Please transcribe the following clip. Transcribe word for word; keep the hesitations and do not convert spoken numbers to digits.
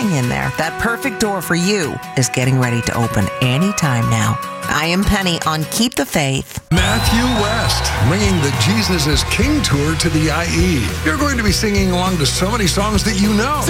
hang in there. That perfect door for you is getting ready to open anytime now. I am Penny on Keep the Faith. Matthew West, bringing the Jesus is King tour to the I E. You're going to be singing along to so many songs that you know.